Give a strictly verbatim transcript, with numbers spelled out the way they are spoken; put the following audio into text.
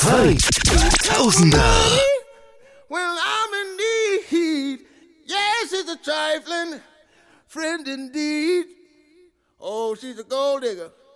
zweitausender. When I'm in need, yes, it's a trifling friend indeed. Oh, she's a gold digger.